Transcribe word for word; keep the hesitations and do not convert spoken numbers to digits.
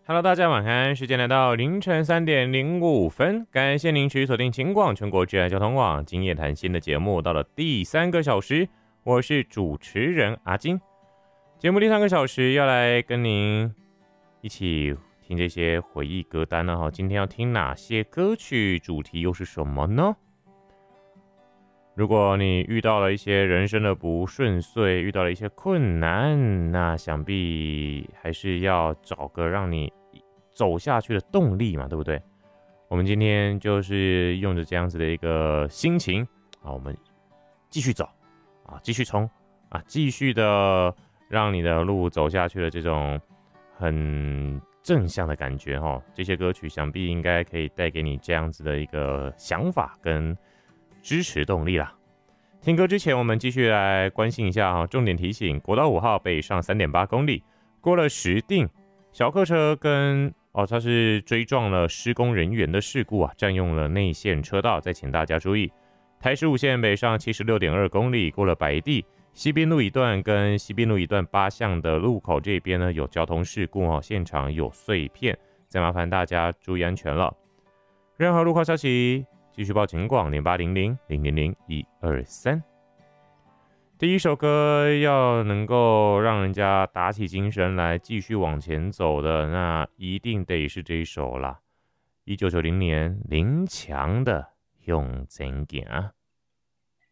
Hello，大家晚安，时间来到凌晨三点零五分，感谢您持续锁定秦广全国治安交通网今夜谈心的节目，到了第三个小时，我是主持人阿金。节目第三个小时要来跟您一起听这些回忆歌单呢，今天要听哪些歌曲，主题又是什么呢？如果你遇到了一些人生的不顺遂，遇到了一些困难，那想必还是要找个让你走下去的动力嘛，对不对？我们今天就是用着这样子的一个心情啊，我们继续走啊，继续冲啊，继续的让你的路走下去的这种很正向的感觉哈。这些歌曲想必应该可以带给你这样子的一个想法跟支持动力啦。听歌之前，我们继续来关心一下哈。重点提醒：国道五号北上 三点八 公里，过了石碇，小客车跟哦，它是追撞了施工人员的事故啊，占用了内线车道，再请大家注意。台十五线北上 七十六点二 公里，过了白地西滨路一段跟西滨路一段八巷的路口这边呢有交通事故哦，现场有碎片，再麻烦大家注意安全了。任何路况消息，继续报警广零八零零零零零一二三。第一首歌要能够让人家打起精神来继续往前走的，那一定得是这一首啦。一九九零年林强的《向前行》。